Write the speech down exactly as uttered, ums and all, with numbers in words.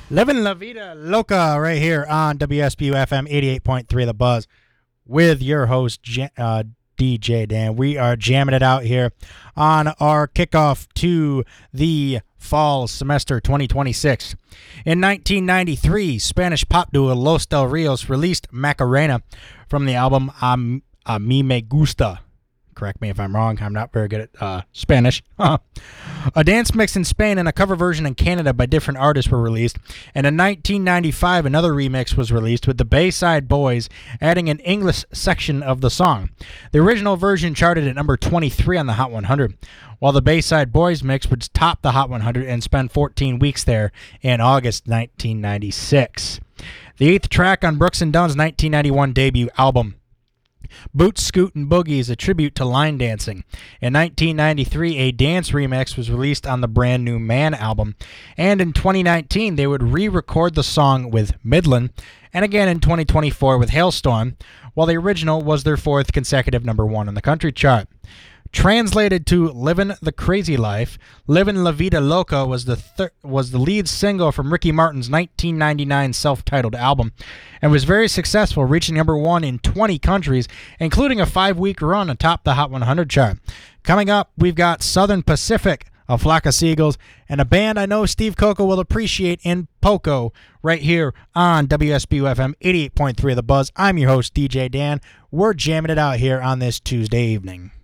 Living La Vida Loca right here on W S B U F M eighty-eight point three The Buzz with your host, J- uh, D J Dan. We are jamming it out here on our kickoff to the fall semester twenty twenty-six. In nineteen ninety-three, Spanish pop duo Los Del Rios released Macarena from the album A, A Mi Me Gusta. Correct me if I'm wrong. I'm not very good at uh, Spanish. A dance mix in Spain and a cover version in Canada by different artists were released. And in nineteen ninety-five, another remix was released with the Bayside Boys adding an English section of the song. The original version charted at number twenty-three on the Hot one hundred, while the Bayside Boys mix would top the Hot one hundred and spend fourteen weeks there in August nineteen ninety-six. The eighth track on Brooks and Dunn's nineteen ninety-one debut album, Boot, Scoot, and Boogie, is a tribute to line dancing. In nineteen ninety-three, a dance remix was released on the Brand New Man album, and in twenty nineteen, they would re-record the song with Midland, and again in twenty twenty-four with Hailstorm, while the original was their fourth consecutive number one on the country chart. Translated to Livin' the Crazy Life, Livin' La Vida Loca was the thir- was the lead single from Ricky Martin's nineteen ninety-nine self-titled album and was very successful, reaching number one in twenty countries, including a five-week run atop the Hot one hundred chart. Coming up, we've got Southern Pacific, A Flock of Seagulls, and a band I know Steve Coco will appreciate in Poco right here on W S B U F M eighty-eight point three The Buzz. I'm your host, D J Dan. We're jamming it out here on this Tuesday evening.